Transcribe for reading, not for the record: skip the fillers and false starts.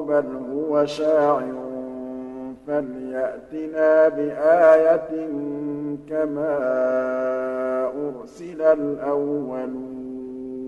بل هو شاعر فليأتنا بآية كما أرسل الأولون